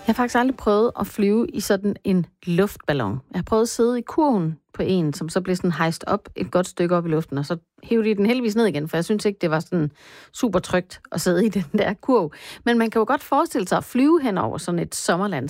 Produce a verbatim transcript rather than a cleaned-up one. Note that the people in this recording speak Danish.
Jeg har faktisk aldrig prøvet at flyve i sådan en luftballon. Jeg har prøvet at sidde i kurven på en, som så blev sådan hejst op et godt stykke op i luften, og så hævde de den heldigvis ned igen, for jeg synes ikke, det var sådan super trygt at sidde i den der kurv. Men man kan jo godt forestille sig at flyve hen over sådan et sommerland